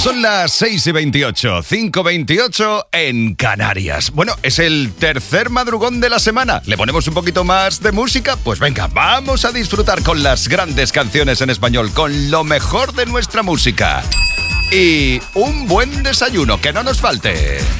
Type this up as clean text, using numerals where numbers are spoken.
Son las 6:28, 5:28 en Canarias. Bueno, es el tercer madrugón de la semana. ¿Le ponemos un poquito más de música? Pues venga, vamos a disfrutar con las grandes canciones en español, con lo mejor de nuestra música. Y un buen desayuno, que no nos falte.